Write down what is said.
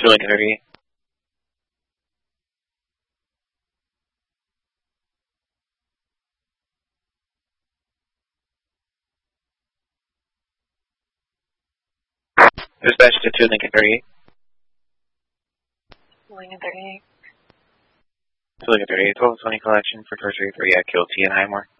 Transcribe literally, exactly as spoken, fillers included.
To Lincoln thirty-eight. Dispatch to two Lincoln thirty-eight. Lincoln thirty-eight. To Lincoln thirty-eight, twelve twenty collection for first thirty-three at Kill T and Highmore.